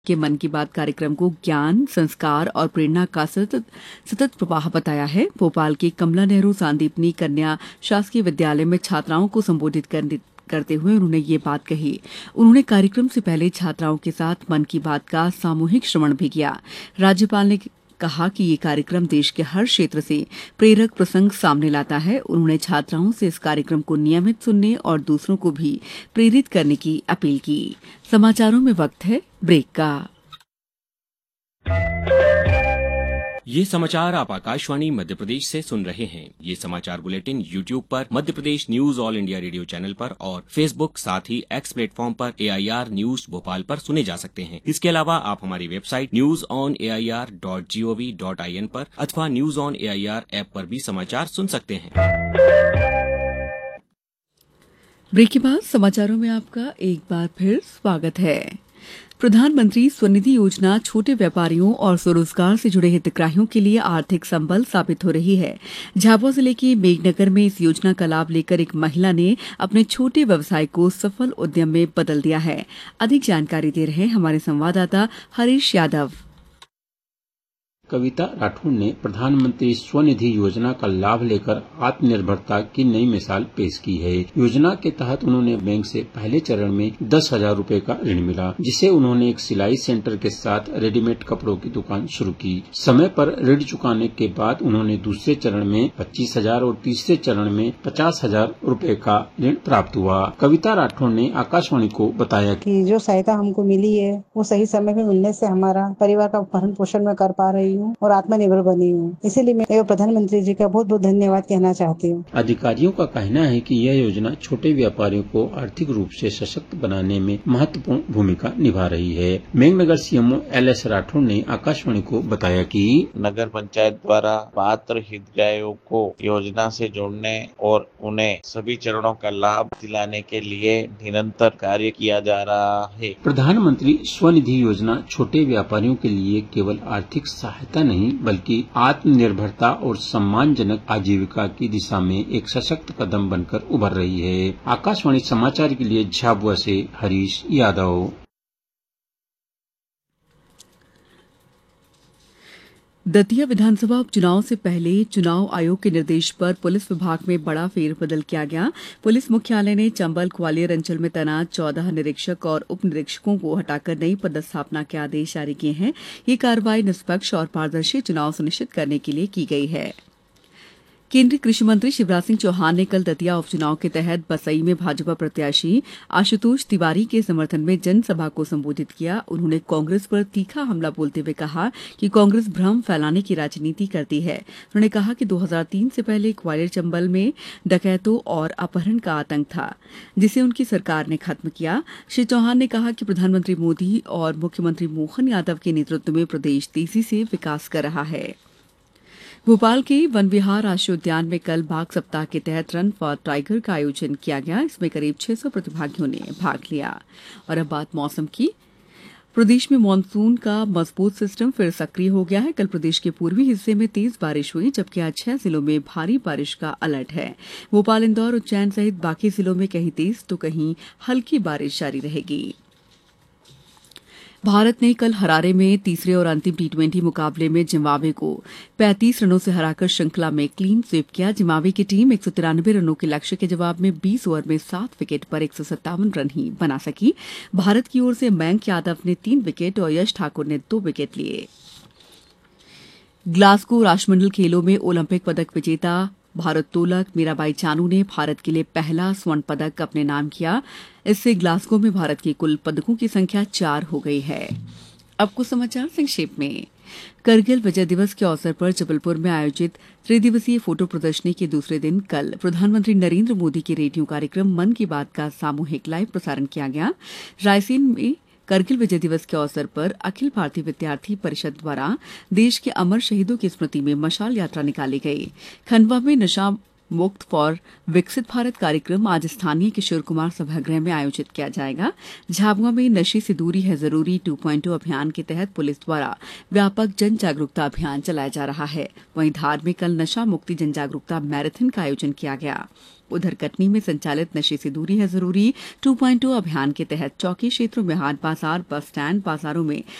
के मन की बात कार्यक्रम को ज्ञान, संस्कार और प्रेरणा का सतत प्रवाह बताया है। भोपाल के कमला नेहरू सांदीपनी कन्या शासकीय विद्यालय में छात्राओं को संबोधित करते हुए उन्होंने ये बात कही। उन्होंने कार्यक्रम से पहले छात्राओं के साथ मन की बात का सामूहिक श्रवण भी किया। राज्यपाल ने कहा कि ये कार्यक्रम देश के हर क्षेत्र से प्रेरक प्रसंग सामने लाता है। उन्होंने छात्राओं से इस कार्यक्रम को नियमित सुनने और दूसरों को भी प्रेरित करने की अपील की। समाचारों में वक्त है ब्रेक का। ये समाचार आप आकाशवाणी मध्य प्रदेश से सुन रहे हैं। ये समाचार बुलेटिन YouTube पर Madhya Pradesh news all India radio channel पर और Facebook साथ ही X प्लेटफॉर्म पर AIR न्यूज भोपाल पर सुने जा सकते हैं। इसके अलावा आप हमारी वेबसाइट newsonair.gov.in पर अथवा न्यूज ऑन AIR ऐप पर भी समाचार सुन सकते हैं। ब्रेक के बाद समाचारों में आपका एक बार फिर स्वागत है। प्रधानमंत्री स्वनिधि योजना छोटे व्यापारियों और स्वरोजगार से जुड़े हितग्राहियों के लिए आर्थिक संबल साबित हो रही है। झाबुआ जिले के मेघनगर में इस योजना का लाभ लेकर एक महिला ने अपने छोटे व्यवसाय को सफल उद्यम में बदल दिया है। अधिक जानकारी दे रहे हैं हमारे संवाददाता हरीश यादव। कविता राठौड़ ने प्रधानमंत्री स्वनिधि योजना का लाभ लेकर आत्मनिर्भरता की नई मिसाल पेश की है। योजना के तहत उन्होंने बैंक से पहले चरण में 10,000 रूपए का ऋण मिला, जिसे उन्होंने एक सिलाई सेंटर के साथ रेडीमेड कपड़ों की दुकान शुरू की। समय पर ऋण चुकाने के बाद उन्होंने दूसरे चरण में 25,000 और तीसरे चरण में 50,000 रूपए का ऋण प्राप्त हुआ। कविता राठौड़ ने आकाशवाणी को बताया कि जो सहायता हमको मिली है वो सही समय में मिलने से हमारा परिवार का भरण पोषण में कर पा रही हूँ और आत्मनिर्भर बनी हूँ। इसीलिए मैं प्रधानमंत्री जी का बहुत बहुत धन्यवाद कहना चाहती हूँ। अधिकारियों का कहना है कि यह योजना छोटे व्यापारियों को आर्थिक रूप से सशक्त बनाने में महत्वपूर्ण भूमिका निभा रही है। मेघनगर CMO LS राठौड़ ने आकाशवाणी को बताया कि नगर पंचायत द्वारा पात्र हितग्राहियों को योजना से जोड़ने और उन्हें सभी चरणों का लाभ दिलाने के लिए निरंतर कार्य किया जा रहा है। प्रधानमंत्री स्वनिधि योजना छोटे व्यापारियों के लिए केवल आर्थिक सहायता नहीं बल्कि आत्मनिर्भरता और सम्मानजनक आजीविका की दिशा में एक सशक्त कदम बनकर उभर रही है। आकाशवाणी समाचार के लिए झाबुआ से हरीश यादव। दतिया विधानसभा उपचुनाव से पहले चुनाव आयोग के निर्देश पर पुलिस विभाग में बड़ा फेरबदल किया गया। पुलिस मुख्यालय ने चंबल ग्वालियर अंचल में तैनात 14 निरीक्षक और उप निरीक्षकों को हटाकर नई पदस्थापना के आदेश जारी किए हैं। ये कार्रवाई निष्पक्ष और पारदर्शी चुनाव सुनिश्चित करने के लिए की गई है। केंद्रीय कृषि मंत्री शिवराज सिंह चौहान ने कल दतिया उपचुनाव के तहत बसई में भाजपा प्रत्याशी आशुतोष तिवारी के समर्थन में जनसभा को संबोधित किया। उन्होंने कांग्रेस पर तीखा हमला बोलते हुए कहा कि कांग्रेस भ्रम फैलाने की राजनीति करती है। उन्होंने कहा कि 2003 से पहले ग्वालियर चंबल में डकैतों और अपहरण का आतंक था, जिसे उनकी सरकार ने खत्म किया। श्री चौहान ने कहा कि प्रधानमंत्री मोदी और मुख्यमंत्री मोहन यादव के नेतृत्व में प्रदेश तेजी से विकास कर रहा है। भोपाल के वन विहार राष्ट्रीय उद्यान में कल बाघ सप्ताह के तहत रन फॉर टाइगर का आयोजन किया गया। इसमें करीब 600 प्रतिभागियों ने भाग लिया। और अब बात मौसम की। प्रदेश में मानसून का मजबूत सिस्टम फिर सक्रिय हो गया है। कल प्रदेश के पूर्वी हिस्से में तेज बारिश हुई, जबकि आज 6 जिलों में भारी बारिश का अलर्ट है। भोपाल, इंदौर, उज्जैन सहित बाकी जिलों में कहीं तेज तो कहीं हल्की बारिश जारी रहेगी। भारत ने कल हरारे में तीसरे और अंतिम T20 मुकाबले में जिम्बाब्वे को 35 रनों से हराकर श्रृंखला में क्लीन स्वीप किया। जिम्बाब्वे की टीम 193 रनों के लक्ष्य के जवाब में 20 ओवर में 7 विकेट पर 157 रन ही बना सकी। भारत की ओर से मयंक यादव ने 3 विकेट और यश ठाकुर ने 2 विकेट लिए। ग्लासगो राष्ट्रमंडल खेलों में ओलंपिक पदक विजेता भारोत्तोलक मीराबाई चानू ने भारत के लिए पहला स्वर्ण पदक अपने नाम किया। इससे ग्लासगो में भारत की कुल पदकों की संख्या 4 हो गई है। अब कुछ समाचार संक्षेप में। करगिल विजय दिवस के अवसर पर जबलपुर में आयोजित त्रिदिवसीय फोटो प्रदर्शनी के दूसरे दिन कल प्रधानमंत्री नरेंद्र मोदी के रेडियो कार्यक्रम मन की बात का सामूहिक लाइव प्रसारण किया गया। रायसेन में करगिल विजय दिवस के अवसर पर अखिल भारतीय विद्यार्थी परिषद द्वारा देश के अमर शहीदों की स्मृति में मशाल यात्रा निकाली गई। खंडवा में नशा मुक्त फॉर विकसित भारत कार्यक्रम आज स्थानीय किशोर कुमार सभागृह में आयोजित किया जाएगा। झाबुआ में नशे से दूरी है जरूरी 2.0 अभियान के तहत पुलिस द्वारा व्यापक जन जागरूकता अभियान चलाया जा रहा है। वहीं धार में कल नशा मुक्ति जन जागरूकता मैराथन का आयोजन किया गया। उधर कटनी में संचालित नशे से दूरी है जरूरी 2.0 अभियान के तहत चौकी क्षेत्रों में हाट बाजार, बस स्टैंड, बाजारों में